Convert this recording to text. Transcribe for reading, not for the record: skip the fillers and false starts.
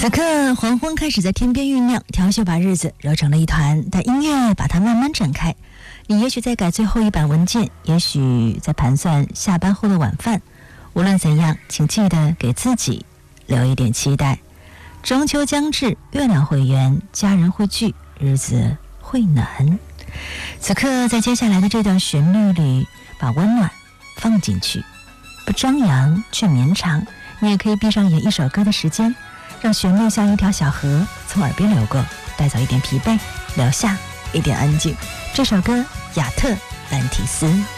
此刻黄昏开始在天边酝酿，调秀把日子揉成了一团，但音乐把它慢慢展开。你也许在改最后一版文件，也许在盘算下班后的晚饭。无论怎样，请记得给自己留一点期待。中秋将至，月亮会圆，家人会聚，日子会暖。此刻在接下来的这段旋律里，把温暖放进去，不张扬却绵长。你也可以闭上眼，一首歌的时间，让旋律像一条小河从耳边流过，带走一点疲惫，留下一点安静。这首歌，亚特兰蒂斯。